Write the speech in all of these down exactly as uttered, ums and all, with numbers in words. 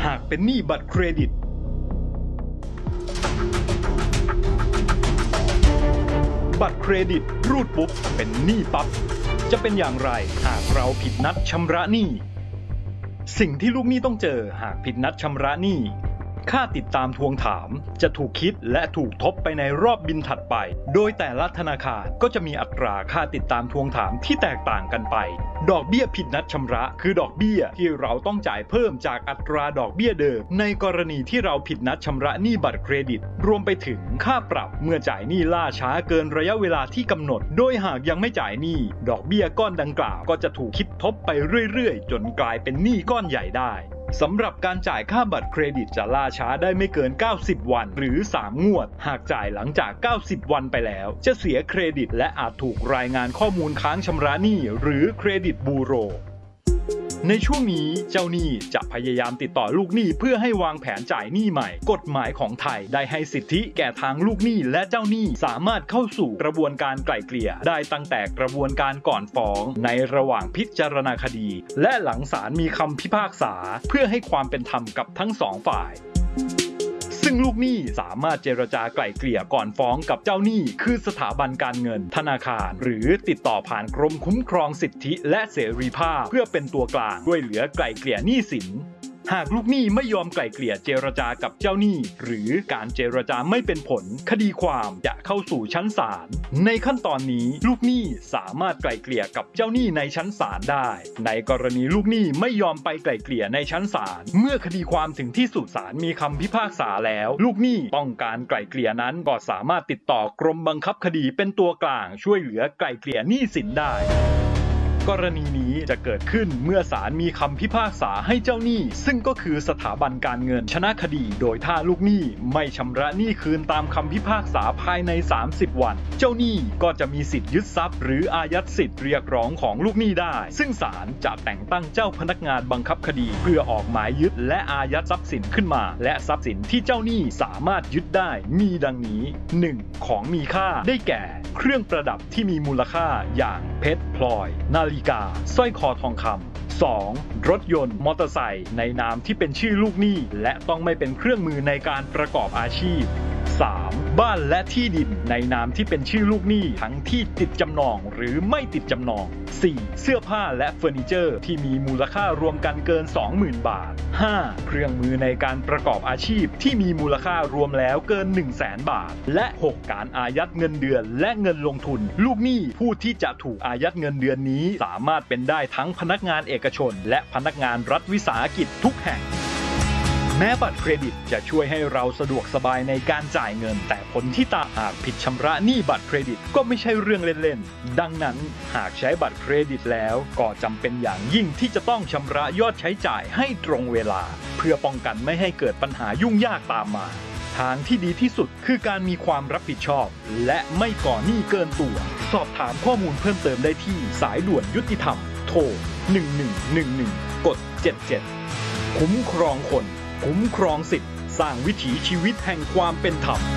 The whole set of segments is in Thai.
หากเป็นหนี้บัตรเครดิตบัตรเครดิตรูดปุ๊บเป็นหนี้ปั๊บจะเป็นอย่างไรหากเราผิดนัดชำระหนี้สิ่งที่ลูกหนี้ต้องเจอหากผิดนัดชำระหนี้ค่าติดตามทวงถามจะถูกคิดและถูกทบไปในรอบบิลถัดไปโดยแต่ละธนาคารก็จะมีอัตราค่าติดตามทวงถามที่แตกต่างกันไปดอกเบี้ยผิดนัดชำระคือดอกเบี้ยที่เราต้องจ่ายเพิ่มจากอัตราดอกเบี้ยเดิมในกรณีที่เราผิดนัดชำระหนี้บัตรเครดิตรวมไปถึงค่าปรับเมื่อจ่ายหนี้ล่าช้าเกินระยะเวลาที่กำหนดโดยหากยังไม่จ่ายหนี้ดอกเบี้ยก้อนดังกล่าวก็จะถูกคิดทบไปเรื่อยๆจนกลายเป็นหนี้ก้อนใหญ่ได้สำหรับการจ่ายค่าบัตรเครดิตจะล่าช้าได้ไม่เกินเก้าสิบวันหรือสามงวดหากจ่ายหลังจากเก้าสิบวันไปแล้วจะเสียเครดิตและอาจถูกรายงานข้อมูลค้างชำระหนี้หรือเครดิตบูโรในช่วงนี้เจ้าหนี้จะพยายามติดต่อลูกหนี้เพื่อให้วางแผนจ่ายหนี้ใหม่กฎหมายของไทยได้ให้สิทธิแก่ทางลูกหนี้และเจ้าหนี้สามารถเข้าสู่กระบวนการไกล่เกลี่ยได้ตั้งแต่กระบวนการก่อนฟ้องในระหว่างพิจารณาคดีและหลังศาลมีคำพิพากษาเพื่อให้ความเป็นธรรมกับทั้งสองฝ่ายซึ่งลูกหนี้สามารถเจรจาไกล่เกลี่ยก่อนฟ้องกับเจ้าหนี้คือสถาบันการเงินธนาคารหรือติดต่อผ่านกรมคุ้มครองสิทธิและเสรีภาพเพื่อเป็นตัวกลางช่วยเหลือไกล่เกลี่ยหนี้สินหากลูกหนี้ไม่ยอมไกล่เกลี่ยเจรจากับเจ้าหนี้หรือการเจรจาไม่เป็นผลคดีความจะเข้าสู่ชั้นศาลในขั้นตอนนี้ลูกหนี้สามารถไกล่เกลี่ยกับเจ้าหนี้ในชั้นศาลได้ในกรณีลูกหนี้ไม่ยอมไปไกล่เกลี่ยในชั้นศาลเมื่อคดีความถึงที่สุดศาลมีคำพิพากษาแล้วลูกหนี้ต้องการไกล่เกลี่ยนั้นก็สามารถติดต่อกรมบังคับคดีเป็นตัวกลางช่วยเหลือไกล่เกลี่ยหนี้สินได้กรณีนี้จะเกิดขึ้นเมื่อศาลมีคำพิพากษาให้เจ้าหนี้ซึ่งก็คือสถาบันการเงินชนะคดีโดยถ้าลูกหนี้ไม่ชำระหนี้คืนตามคำพิพากษาภายในสามสิบวันเจ้าหนี้ก็จะมีสิทธิ์ยึดทรัพย์หรืออายัดสิทธิ์เรียกร้องของลูกหนี้ได้ซึ่งศาลจะแต่งตั้งเจ้าพนักงานบังคับคดีเพื่อออกหมายยึดและอายัดทรัพย์สินขึ้นมาและทรัพย์สินที่เจ้าหนี้สามารถยึดได้มีดังนี้ หนึ่ง ของมีค่าได้แก่เครื่องประดับที่มีมูลค่าอย่างเพชรพลอยนาฬิกาสร้อยคอทองคำ สอง รถยนต์มอเตอร์ไซค์ในนามที่เป็นชื่อลูกหนี้และต้องไม่เป็นเครื่องมือในการประกอบอาชีพ สาม บ้านและที่ดินในนามที่เป็นชื่อลูกหนี้ทั้งที่ติดจำนองหรือไม่ติดจำนอง สี่ เสื้อผ้าและเฟอร์นิเจอร์ที่มีมูลค่ารวมกันเกิน สองหมื่น บาท ห้า เครื่องมือในการประกอบอาชีพที่มีมูลค่ารวมแล้วเกิน หนึ่งแสน บาทและ หก การอายัดเงินเดือนและเงินลงทุนลูกหนี้ผู้ที่จะถูกอายัดเงินเดือนนี้สามารถเป็นได้ทั้งพนักงานเอกชนและพนักงานรัฐวิสาหกิจทุกแห่งแม้บัตรเครดิตจะช่วยให้เราสะดวกสบายในการจ่ายเงินแต่ผลที่ตามหากผิดชำระหนี้บัตรเครดิตก็ไม่ใช่เรื่องเล่นๆดังนั้นหากใช้บัตรเครดิตแล้วก็จำเป็นอย่างยิ่งที่จะต้องชำระยอดใช้จ่ายให้ตรงเวลาเพื่อป้องกันไม่ให้เกิดปัญหายุ่งยากตามมาทางที่ดีที่สุดคือการมีความรับผิดชอบและไม่ก่อหนี้เกินตัวสอบถามข้อมูลเพิ่มเติมได้ที่สายด่วนยุติธรรมโทรหนึ่งหนึ่งหนึ่งหนึ่งกดเจ็ดเจ็ดคุ้มครองคนคุ้มครองสิทธิ์สร้างวิถีชีวิตแห่งความเป็นธรรม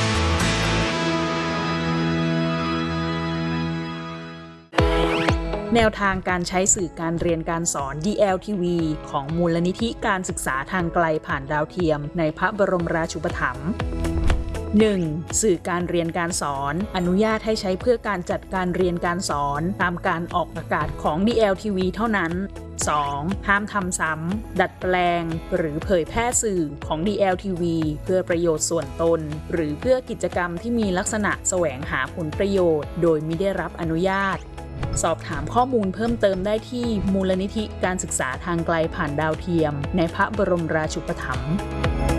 แนวทางการใช้สื่อการเรียนการสอน ดี แอล ที วี ของมูลนิธิการศึกษาทางไกลผ่านดาวเทียมในพระบรมราชูปถัมภ์ หนึ่ง. สื่อการเรียนการสอนอนุญาตให้ใช้เพื่อการจัดการเรียนการสอนตามการออกอากาศของ ดี แอล ที วี เท่านั้น สอง. ห้ามทำซ้ำดัดแปลงหรือเผยแพร่สื่อของ ดี แอล ที วี เพื่อประโยชน์ส่วนตนหรือเพื่อกิจกรรมที่มีลักษณะแสวงหาผลประโยชน์โดยมิได้รับอนุญาตสอบถามข้อมูลเพิ่มเติมได้ที่มูลนิธิการศึกษาทางไกลผ่านดาวเทียมในพระบรมราชูปถัมภ์